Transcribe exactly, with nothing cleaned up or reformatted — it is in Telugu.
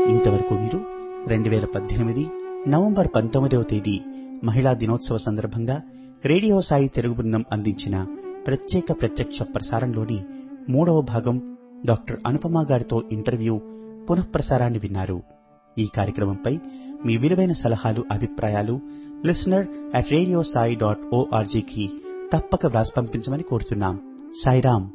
ఇంతవరకు మీరు రెండు వేల పద్దెనిమిది నవంబర్ పంతొమ్మిదవ తేదీ మహిళా దినోత్సవ సందర్భంగా రేడియో సాయి తెలుగు బృందం అందించిన ప్రత్యేక ప్రత్యక్ష ప్రసారంలోని మూడవ భాగం డాక్టర్ అనుపమ గారితో ఇంటర్వ్యూ పునఃప్రసారాన్ని విన్నారు. ఈ కార్యక్రమంపై మీ విలువైన సలహాలు, అభిప్రాయాలు listener at radio Sai dot ఓఆర్జీకి తప్పక వ్రాసి పంపించమని కోరుతున్నాం. సాయిరాం.